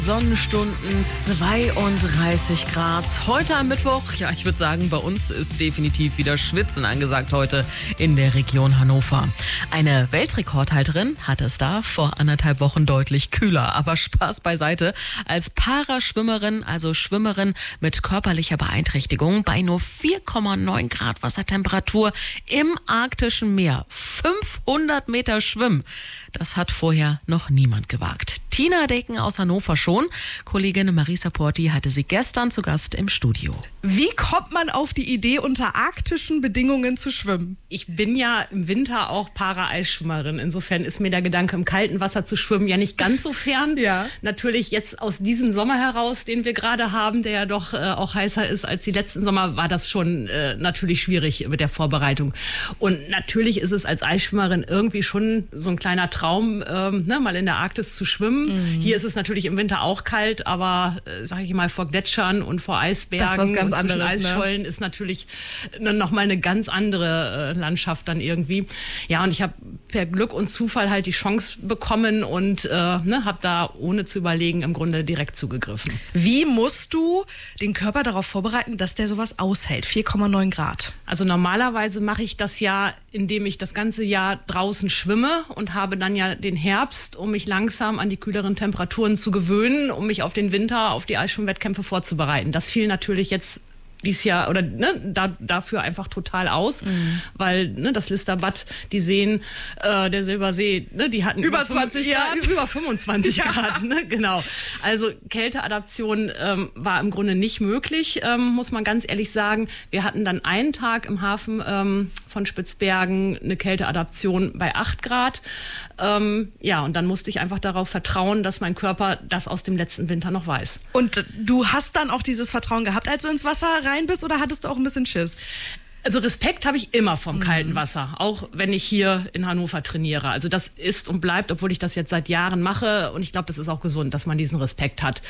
Sonnenstunden, 32 Grad. Heute am Mittwoch, ja, ich würde sagen, bei uns ist definitiv wieder Schwitzen angesagt heute in der Region Hannover. Eine Weltrekordhalterin hatte es da vor 1,5 Wochen deutlich kühler. Aber Spaß beiseite. Als Paraschwimmerin, also Schwimmerin mit körperlicher Beeinträchtigung, bei nur 4,9 Grad Wassertemperatur im arktischen Meer 500 Meter schwimmen. Das hat vorher noch niemand gewagt. Tina Deken aus Hannover schon. Kollegin Marisa Porti hatte sie gestern zu Gast im Studio. Wie kommt man auf die Idee, unter arktischen Bedingungen zu schwimmen? Ich bin ja im Winter auch Para-Eisschwimmerin. Insofern ist mir der Gedanke, im kalten Wasser zu schwimmen, ja nicht ganz so fern. Ja. Natürlich jetzt aus diesem Sommer heraus, den wir gerade haben, der ja doch auch heißer ist als die letzten Sommer, war das schon natürlich schwierig mit der Vorbereitung. Und natürlich ist es als Eisschwimmerin irgendwie schon so ein kleiner Traum, mal in der Arktis zu schwimmen. Hier ist es natürlich im Winter auch kalt, aber sage ich mal, vor Gletschern und vor Eisbergen das was ganz und zwischen anderes, Eisschollen ist natürlich nochmal eine ganz andere Landschaft dann irgendwie. Ja, und ich habe per Glück und Zufall halt die Chance bekommen und habe da ohne zu überlegen im Grunde direkt zugegriffen. Wie musst du den Körper darauf vorbereiten, dass der sowas aushält? 4,9 Grad. Also normalerweise mache ich das ja, indem ich das ganze Jahr draußen schwimme und habe dann ja den Herbst, um mich langsam an die kühleren Temperaturen zu gewöhnen, um mich auf den Winter, auf die Eisschwimmwettkämpfe vorzubereiten. Das fiel natürlich jetzt dieses Jahr oder dafür einfach total aus, weil das Listerbad, die Seen, der Silbersee, die hatten über 20 Grad, über 25 Grad, genau. Also Kälteadaption war im Grunde nicht möglich, muss man ganz ehrlich sagen. Wir hatten dann einen Tag im Hafen von Spitzbergen eine Kälteadaption bei 8 Grad. Und dann musste ich einfach darauf vertrauen, dass mein Körper das aus dem letzten Winter noch weiß. Und du hast dann auch dieses Vertrauen gehabt, als du ins Wasser rein bist, oder hattest du auch ein bisschen Schiss? Also Respekt habe ich immer vom kalten Wasser, auch wenn ich hier in Hannover trainiere. Also das ist und bleibt, obwohl ich das jetzt seit Jahren mache. Und ich glaube, das ist auch gesund, dass man diesen Respekt hat.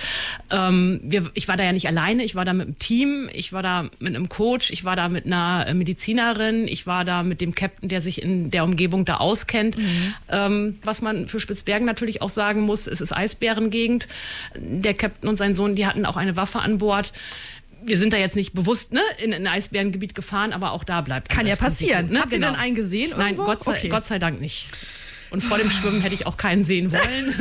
Ich war da ja nicht alleine, ich war da mit einem Team, ich war da mit einem Coach, ich war da mit einer Medizinerin, ich war da mit dem Captain, der sich in der Umgebung da auskennt. Was man für Spitzbergen natürlich auch sagen muss, es ist Eisbärengegend. Der Captain und sein Sohn, die hatten auch eine Waffe an Bord. Wir sind da jetzt nicht bewusst in ein Eisbärengebiet gefahren, aber auch da bleibt kann ja passieren. Habt ihr genau. denn einen gesehen? Nein, Gott sei Dank nicht. Und vor dem Schwimmen hätte ich auch keinen sehen wollen.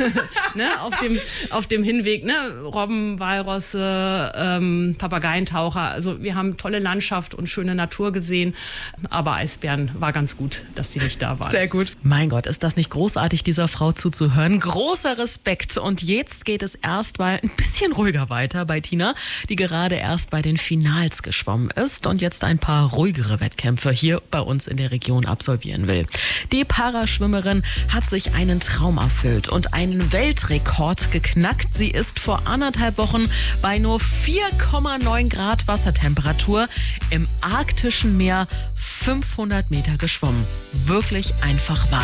Auf dem Hinweg, Robben, Walrosse, Papageientaucher. Also wir haben tolle Landschaft und schöne Natur gesehen. Aber Eisbären war ganz gut, dass die nicht da waren. Sehr gut. Mein Gott, ist das nicht großartig, dieser Frau zuzuhören? Großer Respekt. Und jetzt geht es erstmal ein bisschen ruhiger weiter bei Tina, die gerade erst bei den Finals geschwommen ist und jetzt ein paar ruhigere Wettkämpfe hier bei uns in der Region absolvieren will. Die Paraschwimmerin hat sich einen Traum erfüllt und einen Weltrekord geknackt. Sie ist vor 1,5 Wochen bei nur 4,9 Grad Wassertemperatur im arktischen Meer 500 Meter geschwommen. Wirklich einfach wahr.